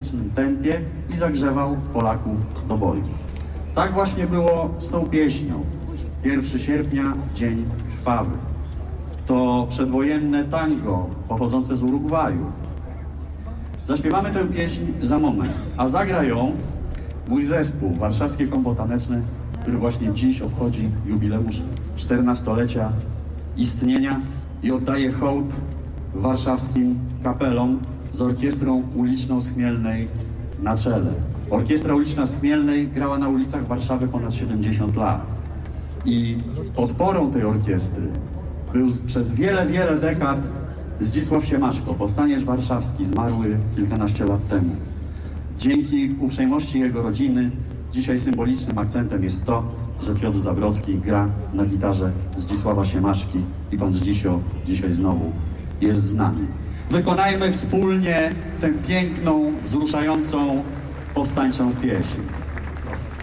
fantastycznym tempie i zagrzewał Polaków do boju. Tak właśnie było z tą pieśnią. 1 sierpnia, dzień krwawy. To przedwojenne tango pochodzące z Urugwaju. Zaśpiewamy tę pieśń za moment, a zagra ją mój zespół, Warszawskie Kombo Taneczne, który właśnie dziś obchodzi jubileusz 14-lecia istnienia i oddaje hołd warszawskim kapelom z Orkiestrą Uliczną z Chmielnej na czele. Orkiestra Uliczna z Chmielnej grała na ulicach Warszawy ponad 70 lat. I podporą tej orkiestry był przez wiele dekad Zdzisław Siemaszko, powstaniec warszawski, zmarły kilkanaście lat temu. Dzięki uprzejmości jego rodziny dzisiaj symbolicznym akcentem jest to, że Piotr Zabrocki gra na gitarze Zdzisława Siemaszki i pan Zdzisio dzisiaj znowu jest z nami. Wykonajmy wspólnie tę piękną, wzruszającą, powstańczą pieśń.